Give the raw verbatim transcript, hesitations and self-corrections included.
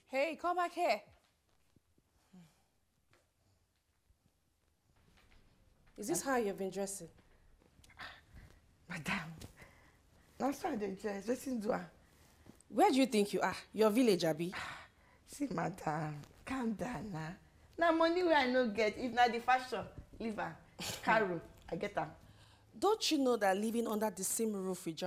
Hey, come back here. Is this how you've been dressing? Madam, that's how they dress. Listen to her. Where do you think you are? Your village, Abi? See, madam, calm down now. Now money where I no get, if not the fashion, leave her. Carol, I get her. Don't you know that living under the same roof with